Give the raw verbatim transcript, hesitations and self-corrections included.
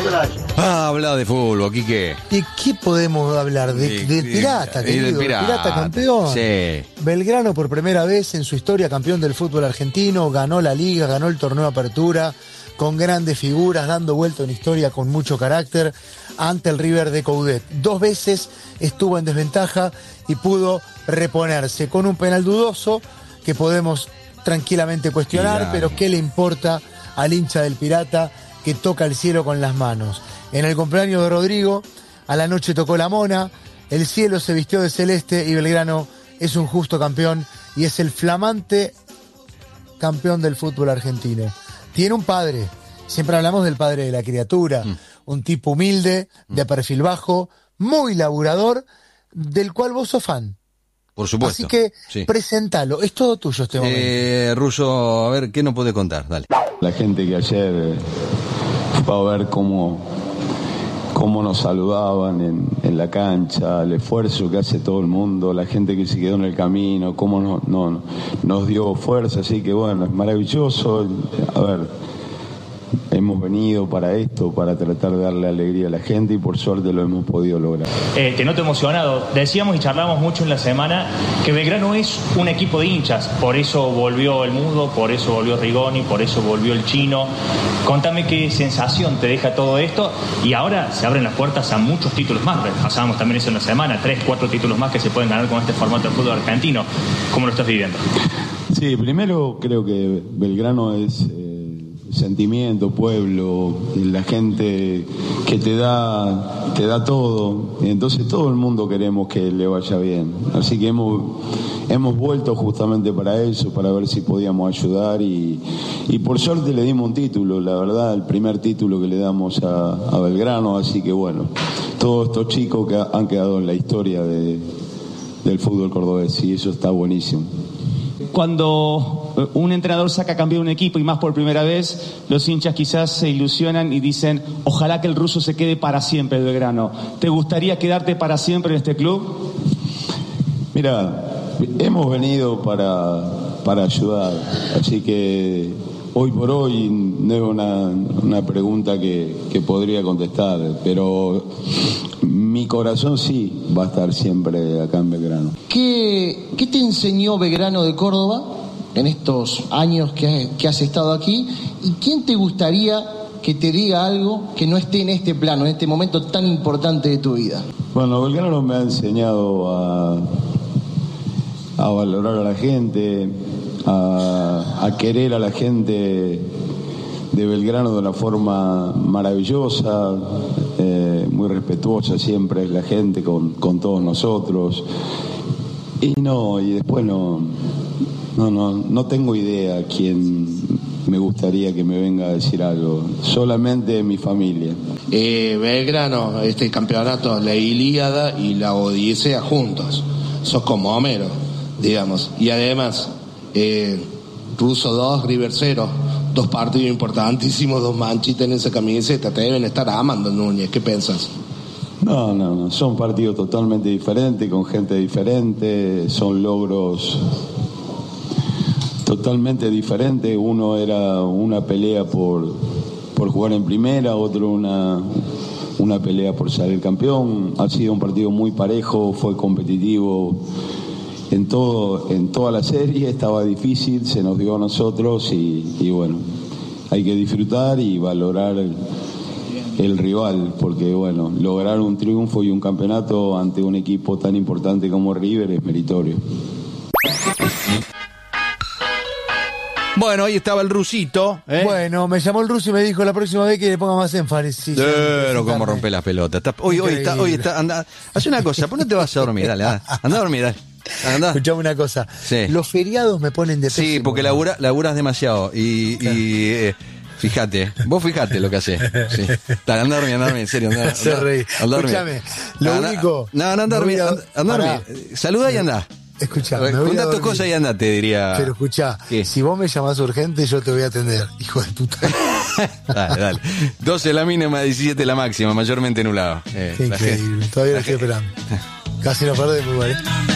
Ah, habla de fútbol, Quique. ¿De qué podemos hablar? De, de Pirata, querido. del pirata. Pirata campeón. Sí. Belgrano por primera vez en su historia campeón del fútbol argentino, ganó la Liga, ganó el torneo Apertura, con grandes figuras, dando vuelta a una historia con mucho carácter ante el River de Coudet. Dos veces estuvo en desventaja y pudo reponerse con un penal dudoso que podemos tranquilamente cuestionar, Mirá. pero ¿qué le importa al hincha del Pirata que toca el cielo con las manos? En el cumpleaños de Rodrigo, a la noche tocó la mona, el cielo se vistió de celeste y Belgrano es un justo campeón y es el flamante campeón del fútbol argentino. Tiene un padre, siempre hablamos del padre de la criatura, mm. un tipo humilde, de perfil bajo, muy laburador, del cual vos sos fan. Por supuesto. Así que sí. presentalo, es todo tuyo este momento. Eh, Russo, a ver, ¿qué nos puede contar? Dale. La gente que ayer fue a ver cómo, cómo nos saludaban en, en la cancha, el esfuerzo que hace todo el mundo, la gente que se quedó en el camino, cómo no, no, nos dio fuerza, así que bueno, es maravilloso. A ver, hemos venido para esto, para tratar de darle alegría a la gente y por suerte lo hemos podido lograr. Eh, te noto emocionado. Decíamos y charlamos mucho en la semana que Belgrano es un equipo de hinchas, por eso volvió el Mudo, por eso volvió Rigoni, por eso volvió el Chino. Contame qué sensación te deja todo esto y ahora se abren las puertas a muchos títulos más. Pasábamos también eso en la semana, tres, cuatro títulos más que se pueden ganar con este formato de fútbol argentino. ¿Cómo lo estás viviendo? Sí, primero creo que Belgrano es... Eh, sentimiento, pueblo, la gente que te da te da todo, entonces todo el mundo queremos que le vaya bien, así que hemos hemos vuelto justamente para eso, para ver si podíamos ayudar y, y por suerte le dimos un título, la verdad, el primer título que le damos a, a Belgrano, así que bueno, todos estos chicos que han quedado en la historia de, del fútbol cordobés y eso está buenísimo. Cuando un entrenador saca campeón un equipo y más por primera vez, los hinchas quizás se ilusionan y dicen ojalá que el Ruso se quede para siempre en Belgrano. ¿Te gustaría quedarte para siempre en este club? Mira, hemos venido para, para ayudar, así que hoy por hoy no es una, una pregunta que, que podría contestar, pero mi corazón sí va a estar siempre acá en Belgrano. ¿Qué, qué te enseñó Belgrano de Córdoba en estos años que, que has estado aquí? ¿Y quién te gustaría que te diga algo que no esté en este plano, en este momento tan importante de tu vida? Bueno, Belgrano me ha enseñado a, a valorar a la gente, a, a querer a la gente de Belgrano de una forma maravillosa, eh, muy respetuosa siempre es la gente con, con todos nosotros. Y no, y después no, no, no, no tengo idea quién me gustaría que me venga a decir algo, solamente mi familia. Eh, Belgrano, este campeonato, la Ilíada y la Odisea juntos, sos como Homero, digamos, y además, eh, Russo dos, River cero, dos partidos importantísimos, dos manchitas en esa camiseta, te deben estar amando, Núñez, ¿qué piensas? No, no, no, son partidos totalmente diferentes, con gente diferente, son logros totalmente diferentes, uno era una pelea por, por jugar en primera, otro una, una pelea por salir campeón, ha sido un partido muy parejo, fue competitivo en todo, en toda la serie, estaba difícil, se nos dio a nosotros y, y bueno, hay que disfrutar y valorar el, el rival, porque bueno, lograr un triunfo y un campeonato ante un equipo tan importante como River es meritorio. Bueno, ahí estaba el Rusito, ¿eh? Bueno, me llamó el Ruso y me dijo la próxima vez que le ponga más énfasis. Pero cómo rompe las pelotas. Está, hoy, hoy está, hoy está, anda, haz una cosa, ¿por qué no te vas a dormir? Dale, anda, anda a dormir, dale. Anda. Escuchame una cosa, sí. Los feriados me ponen de pésimo. Sí, porque labura, laburas demasiado y, claro. y eh, fíjate, vos fíjate lo que haces. Sí. Dale, anda a dormir, anda a dormir, en serio, anda, Se reí. Escuchame, lo anda, único... No, no, anda a dormir, anda, anda a dormir. Saluda y anda. Escuchá, cuenta tus cosas y andate, diría. Pero escuchá, ¿qué? Si vos me llamás urgente, yo te voy a atender, hijo de puta. Dale, dale. doce la mínima, diecisiete la máxima, mayormente nublado. Eh, Qué increíble, gente... todavía lo estoy esperando. Casi nos perdemos igual, ¿eh?